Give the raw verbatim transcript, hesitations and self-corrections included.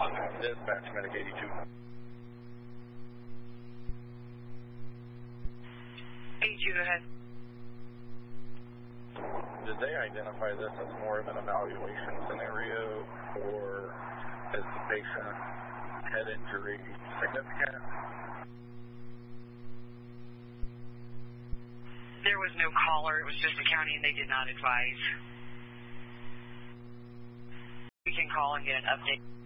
Dispatch, Medic eighty-two. eighty-two, go ahead. Did they identify this as more of an evaluation scenario, or is the patient head injury significant? There was no caller. It was just the county, and they did not advise. We can call and get an update.